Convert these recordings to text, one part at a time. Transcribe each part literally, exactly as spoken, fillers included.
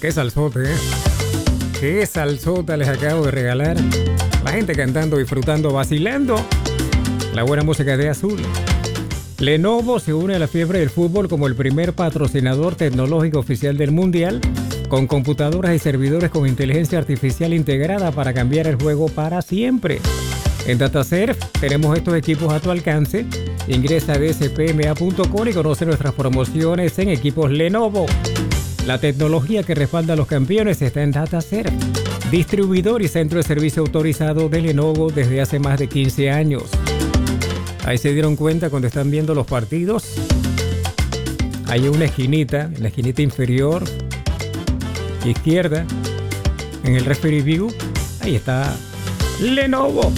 Qué salsote, ¿eh? Qué salsota les acabo de regalar. La gente cantando, disfrutando, vacilando la buena música de Azul. Lenovo se une a la fiebre del fútbol como el primer patrocinador tecnológico oficial del Mundial, con computadoras y servidores con inteligencia artificial integrada para cambiar el juego para siempre. En DataServe tenemos estos equipos a tu alcance. Ingresa a d s p m a punto com y conoce nuestras promociones en equipos Lenovo. La tecnología que respalda a los campeones está en DataServe, distribuidor y centro de servicio autorizado de Lenovo desde hace más de quince años. Ahí se dieron cuenta cuando están viendo los partidos. Hay una esquinita, en la esquinita inferior izquierda, en el referee view, ahí está Lenovo.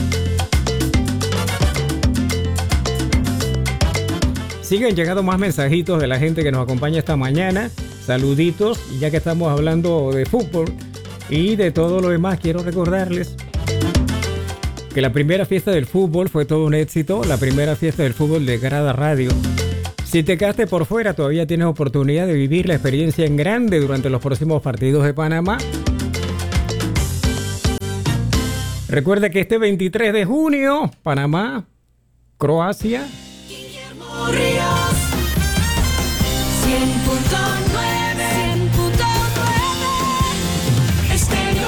Siguen llegando más mensajitos de la gente que nos acompaña esta mañana. Saluditos, y ya que estamos hablando de fútbol y de todo lo demás, quiero recordarles que la primera fiesta del fútbol fue todo un éxito, la primera fiesta del fútbol de Grada Radio. Si te quedaste por fuera, todavía tienes oportunidad de vivir la experiencia en grande durante los próximos partidos de Panamá. Recuerda que este veintitrés de junio, Panamá, Croacia. Guillermo Ríos, cien punto nueve, cien punto nueve, Estéreo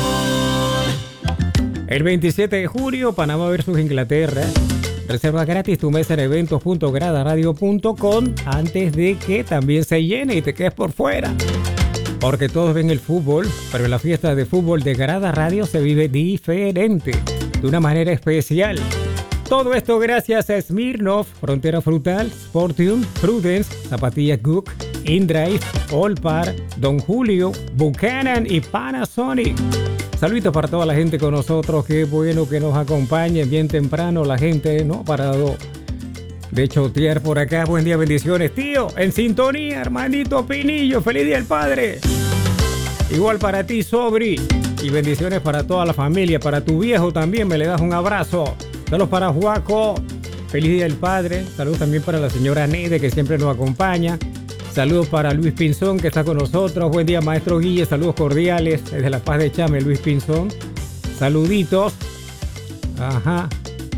Azul. El veintisiete de julio, Panamá versus Inglaterra. Reserva gratis tu mesa en eventos punto grada radio punto com antes de que también se llene y te quedes por fuera. Porque todos ven el fútbol, pero la fiesta de fútbol de Grada Radio se vive diferente, de una manera especial. Todo esto gracias a Smirnoff, Frontera Frutal, Sportium, Prudence, Zapatillas Gook, InDrive, Allpar, Don Julio, Buchanan y Panasonic. Saluditos para toda la gente con nosotros, qué bueno que nos acompañen bien temprano, la gente no ha parado de chotear por acá. Buen día, bendiciones, tío, en sintonía, hermanito Pinillo, feliz día del padre. Igual para ti, Sobri, y bendiciones para toda la familia, para tu viejo también, me le das un abrazo. Saludos para Juaco, feliz día del padre. Saludos también para la señora Neide, que siempre nos acompaña. Saludos para Luis Pinzón, que está con nosotros. Buen día, maestro Guille. Saludos cordiales desde La Paz de Chame, Luis Pinzón. Saluditos. Ajá.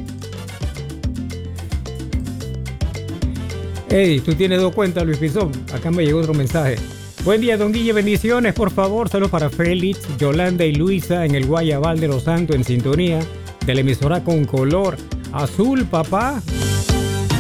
Ey, tú tienes dos cuentas, Luis Pinzón. Acá me llegó otro mensaje. Buen día, don Guille. Bendiciones, por favor. Saludos para Félix, Yolanda y Luisa en el Guayabal de Los Santos, en sintonía de la emisora con color azul, papá.